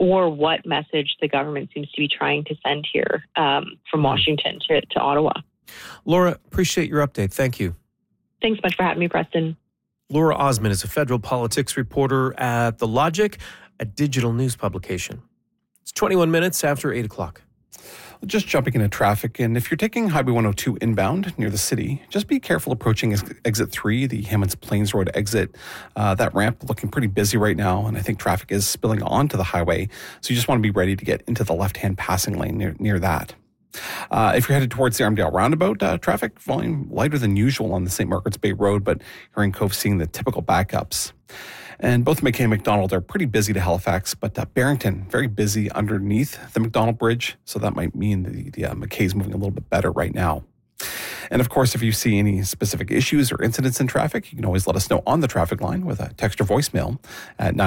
or what message the government seems to be trying to send here from Washington to Ottawa. Laura, appreciate your update. Thank you. Thanks much for having me, Preston. Laura Osman is a federal politics reporter at The Logic, a digital news publication. It's 21 minutes after 8 o'clock. Just jumping into traffic, and if you're taking Highway 102 inbound near the city, just be careful approaching Exit 3, the Hammonds Plains Road exit. That ramp looking pretty busy right now, and I think traffic is spilling onto the highway, so you just want to be ready to get into the left-hand passing lane near that. If you're headed towards the Armdale roundabout, traffic volume lighter than usual on the St. Margaret's Bay Road, but here in Cove seeing the typical backups. And both McKay and McDonald are pretty busy to Halifax, but Barrington, very busy underneath the McDonald Bridge. So that might mean the McKay's moving a little bit better right now. And of course, if you see any specific issues or incidents in traffic, you can always let us know on the traffic line with a text or voicemail at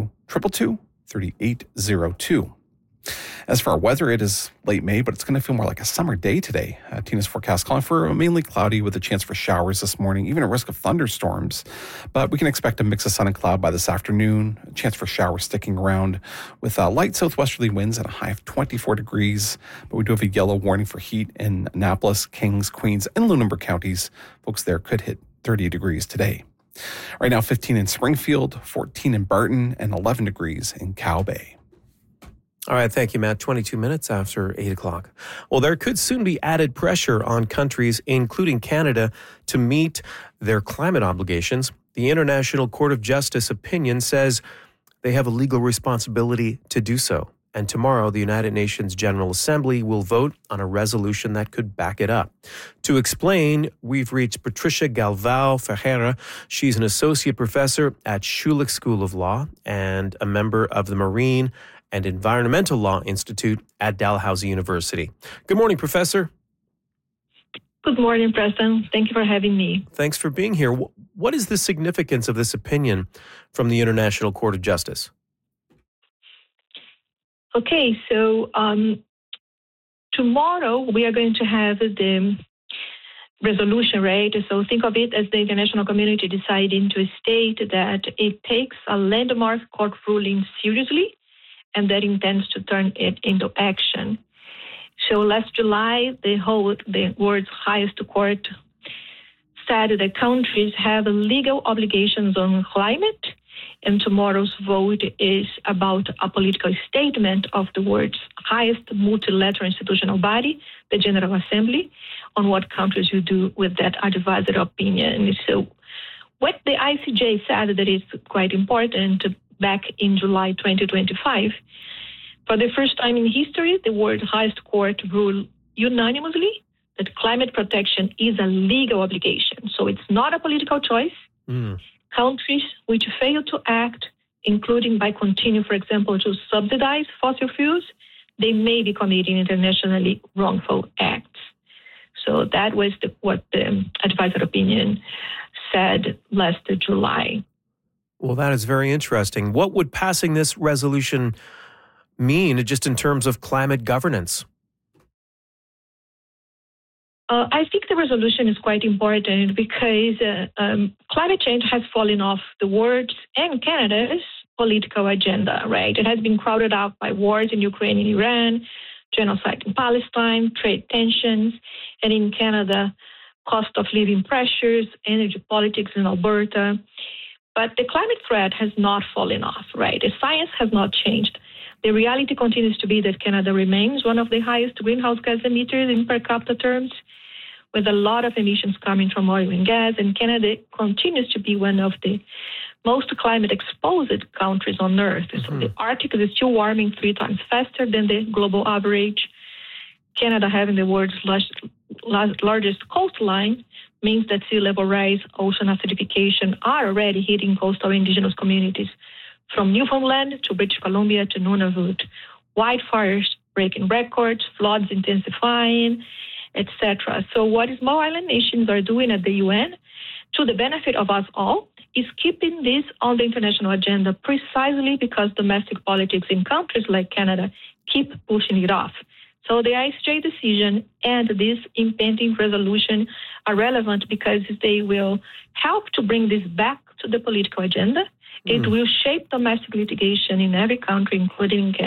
902-222-3802. As for our weather, it is late May, but it's going to feel more like a summer day today. Tina's forecast calling for mainly cloudy with a chance for showers this morning, even a risk of thunderstorms. But we can expect a mix of sun and cloud by this afternoon, a chance for showers sticking around with light southwesterly winds and a high of 24 degrees. But we do have a yellow warning for heat in Annapolis, Kings, Queens, and Lunenburg counties. Folks there could hit 30 degrees today. Right now, 15 in Springfield, 14 in Barton, and 11 degrees in Cow Bay. All right, thank you, Matt. 22 minutes after 8 o'clock. Well, there could soon be added pressure on countries, including Canada, to meet their climate obligations. The International Court of Justice opinion says they have a legal responsibility to do so. And tomorrow, the United Nations General Assembly will vote on a resolution that could back it up. To explain, we've reached Patricia Galvão Ferreira. She's an associate professor at Schulich School of Law and a member of the Marine and Environmental Law Institute at Dalhousie University. Good morning, Professor. Good morning, Preston. Thank you for having me. Thanks for being here. What is the significance of this opinion from the International Court of Justice? Okay, so tomorrow we are going to have the resolution, right? So think of it as the international community deciding to state that it takes a landmark court ruling seriously and that intends to turn it into action. So last July, the world's highest court said that countries have legal obligations on climate, and tomorrow's vote is about a political statement of the world's highest multilateral institutional body, the General Assembly, on what countries will do with that advisory opinion. So what the ICJ said that is quite important back in July 2025, for the first time in history, the world's highest court ruled unanimously that climate protection is a legal obligation. So it's not a political choice. Countries which fail to act, including by continuing, for example, to subsidize fossil fuels, they may be committing internationally wrongful acts. So that was what the advisory opinion said last July. Well, that is very interesting. What would passing this resolution mean just in terms of climate governance? I think the resolution is quite important because climate change has fallen off the world's and Canada's political agenda, right? It has been crowded out by wars in Ukraine and Iran, genocide in Palestine, trade tensions, and in Canada, cost of living pressures, energy politics in Alberta. But the climate threat has not fallen off, right? The science has not changed. The reality continues to be that Canada remains one of the highest greenhouse gas emitters in per capita terms, with a lot of emissions coming from oil and gas, and Canada continues to be one of the most climate-exposed countries on Earth. So the Arctic is still warming 3 times faster than the global average. Canada having the world's largest coastline means that sea level rise, ocean acidification are already hitting coastal indigenous communities from Newfoundland to British Columbia to Nunavut. Wildfires breaking records, floods intensifying, etc. So what small island nations are doing at the UN, to the benefit of us all, is keeping this on the international agenda precisely because domestic politics in countries like Canada keep pushing it off. So the ICJ decision and this impending resolution are relevant because they will help to bring this back to the political agenda. It will shape domestic litigation in every country, including in Canada.